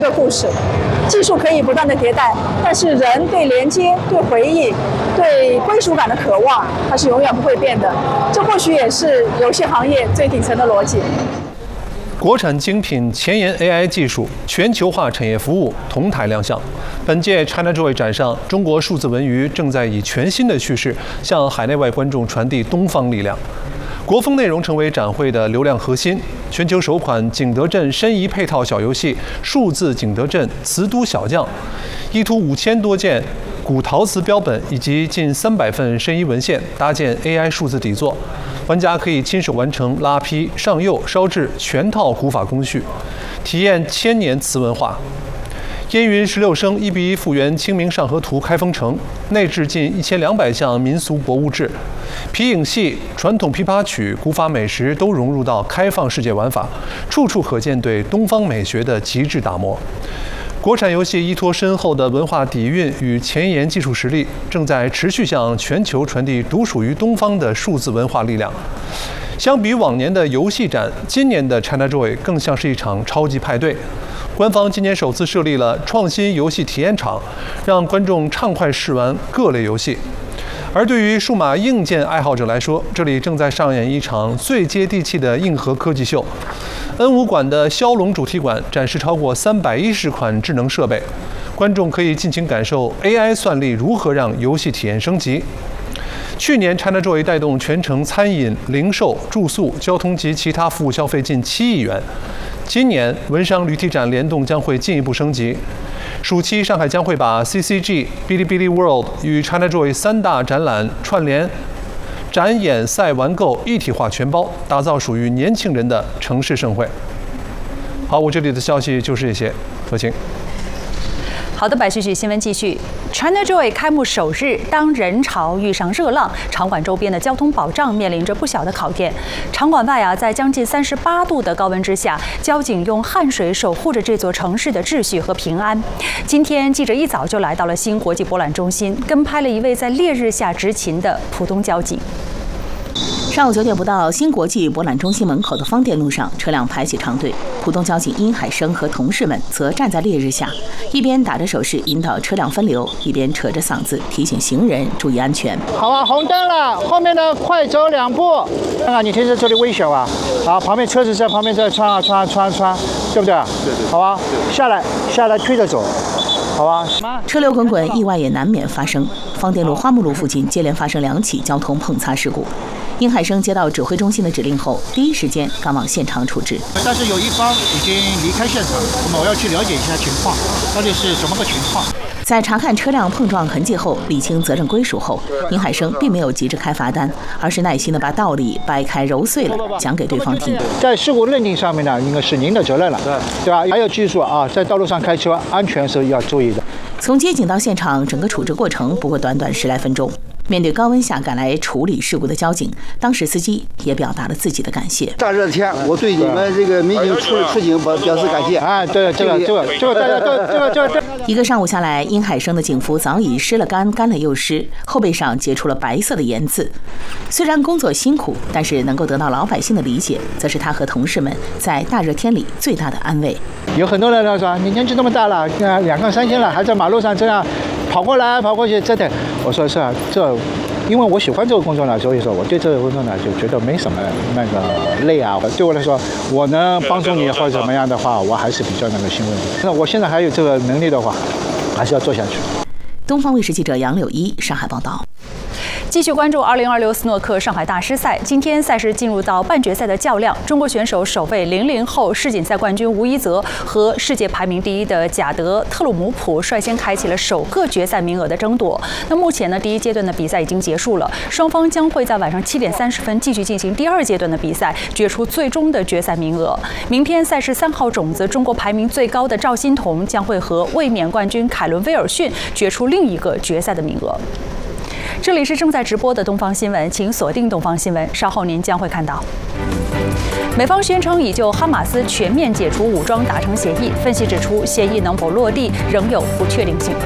这个故事。技术可以不断的迭代，但是人对连接、对回忆、对归属感的渴望，它是永远不会变的。这或许也是游戏行业最顶层的逻辑。 国产精品前沿 AI 技术、全球化产业服务同台亮相。本届 ChinaJoy 展上，中国数字文娱正在以全新的叙事向海内外观众传递东方力量。国风内容成为展会的流量核心。全球首款景德镇申遗配套小游戏《数字景德镇瓷都小将》，依图5000多件古陶瓷标本以及近300份申遗文献，搭建 AI 数字底座。玩家可以亲手完成拉坯、上釉、烧制全套古法工序，体验1000年瓷文化。烟云16声1比1复原《清明上河图》开封城，内置近1200项民俗博物志，皮影戏、传统琵琶曲、古法美食都融入到开放世界玩法，处处可见对东方美学的极致打磨。国产游戏依托深厚的文化底蕴与前沿技术实力，正在持续向全球传递独属于东方的数字文化力量。相比往年的游戏展，今年的 ChinaJoy 更像是一场超级派对。官方今年首次设立了创新游戏体验场，让观众畅快试玩各类游戏。而对于数码硬件爱好者来说，这里正在上演一场最接地气的硬核科技秀。N5馆的骁龙主题馆展示超过310款智能设备，观众可以尽情感受 AI 算力如何让游戏体验升级。去年 ChinaJoy 带动全城餐饮、零售、住宿、交通及其他服务消费近7亿元。今年文商旅体展联动将会进一步升级。暑期上海将会把 CCG、哔哩哔哩 World 与 ChinaJoy 3大展览串联，展演赛玩购一体化全包，打造属于年轻人的城市盛会。好，我这里的消息就是这些，何晴。 好的，白旭旭，新闻继续。ChinaJoy 开幕首日，当人潮遇上热浪，场馆周边的交通保障面临着不小的考验。场馆外在将近38度的高温之下，交警用汗水守护着这座城市的秩序和平安。今天记者一早就来到了新国际博览中心，跟拍了一位在烈日下执勤的浦东交警。 上午9点不到，新国际博览中心门口的方店路上，车辆排起长队。浦东交警殷海生和同事们则站在烈日下，一边打着手势引导车辆分流，一边扯着嗓子提醒行人注意安全。 好啊，红灯了，后面的快走2步。看看你停在这里危险啊！好，旁边车子在旁边在穿啊，对不对？对。好吧，下来推着走。好吧， 车流滚滚，意外也难免发生。方店路、花木路附近接连发生2起交通碰擦事故。殷海生接到指挥中心的指令后，第一时间赶往现场处置。 但是有一方已经离开现场，那么我要去了解一下情况，到底是什么个情况。 在查看车辆碰撞痕迹后，理清责任归属后，殷海生并没有急着开罚单，而是耐心地把道理掰开揉碎了讲给对方听。 在事故认定上面呢，应该是您的责任了，对吧？还有记住啊，在道路上开车安全是要注意的。 从接警到现场，整个处置过程不过短短10来分钟。面对高温下赶来处理事故的交警，当时司机也表达了自己的感谢。 大热天，我对你们这个民警出警表示感谢。 哎，对，这个，大家都这个。 一个上午下来，殷海生的警服早已湿了干，干了又湿，后背上结出了白色的盐渍。虽然工作辛苦，但是能够得到老百姓的理解，则是他和同事们在大热天里最大的安慰。 有很多人都说，你年纪这么大了，2更3天了，还在马路上这样跑过来跑过去，真的。我说是啊，因为我喜欢这个工作呢，所以说我对这个工作呢就觉得没什么那个累啊。对我来说，我能帮助你或者怎么样的话，我还是比较那个欣慰的。那我现在还有这个能力的话，还是要做下去。 东方卫视记者杨柳一上海报道。 继续关注2026斯诺克上海大师赛，今天赛事进入到半决赛的较量。中国选手首位00后世锦赛冠军吴一泽和世界排名第1的贾德特鲁姆普率先开启了首个决赛名额的争夺。那目前呢，第1阶段的比赛已经结束了，双方将会在晚上7点30分继续进行第2阶段的比赛，决出最终的决赛名额。明天赛事3号种子中国排名最高的赵欣彤将会和卫冕冠军凯伦威尔逊决出另一个决赛的名额。这里是正在直播的东方新闻，请锁定东方新闻，稍后您将会看到。美方宣称已就哈马斯全面解除武装达成协议，分析指出，协议能否落地仍有不确定性。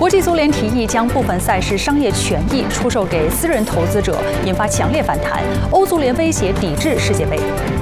国际足联提议将部分赛事商业权益出售给私人投资者，引发强烈反弹。欧足联威胁抵制世界杯。